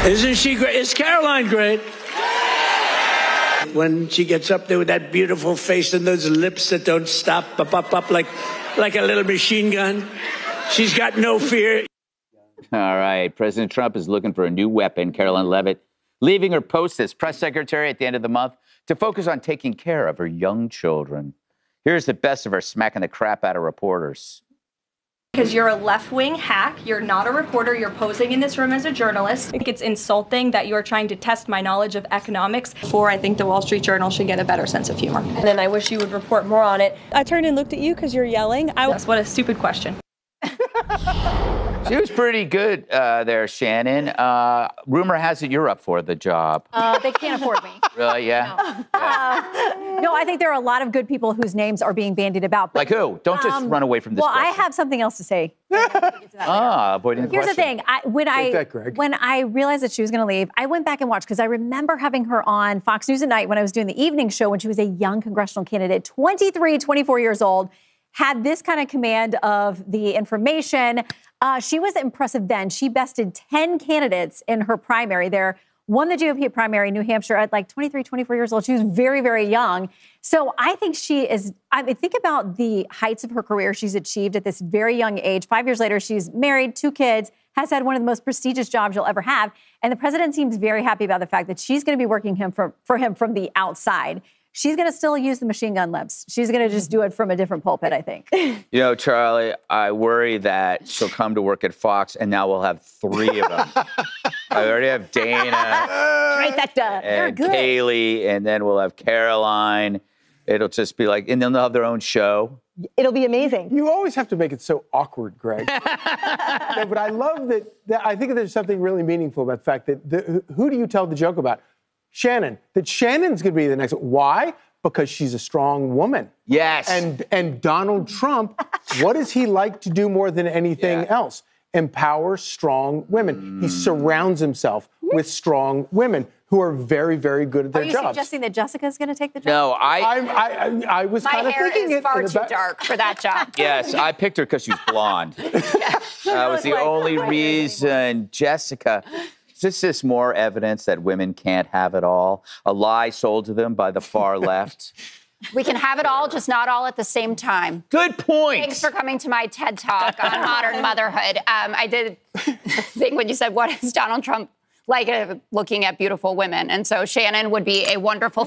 Isn't she great? Is Caroline great? When she gets up there with that beautiful face and those lips that don't stop, up like a little machine gun. She's got no fear. All right. President Trump is looking for a new weapon. Caroline Leavitt leaving her post as press secretary at the end of the month to focus on taking care of her young children. Here's the best of her smacking the crap out of reporters. Because you're a left-wing hack, you're not a reporter, you're posing in this room as a journalist. I think it's insulting that you're trying to test my knowledge of economics. I think the Wall Street Journal should get a better sense of humor. And then I wish you would report more on it. I turned and looked at you because you're yelling. That's what a stupid question. She was pretty good there, Shannon. Rumor has it you're up for the job. They can't afford me. Really? Yeah. No, I think there are a lot of good people whose names are being bandied about. Like who? Don't just run away from this question. I have something else to say. Avoiding the Here's question. the thing. When I realized that she was going to leave, I went back and watched because I remember having her on Fox News at night when I was doing the evening show when she was a young congressional candidate, 23, 24 years old, had this kind of command of the information. She was impressive then. She bested 10 candidates in her primary there. Won the GOP primary in New Hampshire at like 23, 24 years old. She was very, very young. So I think she is, think about the heights of her career she's achieved at this very young age. 5 years later, she's married, 2 kids, has had one of the most prestigious jobs you'll ever have. And the president seems very happy about the fact that she's going to be working for him from the outside. She's going to still use the machine gun lips. She's going to just do it from a different pulpit, I think. You know, Charlie, I worry that she'll come to work at Fox, and now we'll have 3 of them. I already have Dana and Kaylee, and then we'll have Caroline. It'll just be like, and then they'll have their own show. It'll be amazing. You always have to make it so awkward, Greg. No, but I love that I think there's something really meaningful about the fact that who do you tell the joke about? Shannon, that Shannon's going to be the next one. Why? Because she's a strong woman. Yes. And Donald Trump, what does he like to do more than anything else? Empower strong women. He surrounds himself with strong women who are very, very good at their jobs. Are you suggesting that Jessica's going to take the job? No, I was kind of thinking it. My hair is far too dark for that job. Yes, I picked her because she's blonde. That was the only reason. Jessica... Is this more evidence that women can't have it all? A lie sold to them by the far left? We can have it all, just not all at the same time. Good point. Thanks for coming to my TED Talk on modern motherhood. I did think when you said, what is Donald Trump like looking at beautiful women? And so Shannon would be a wonderful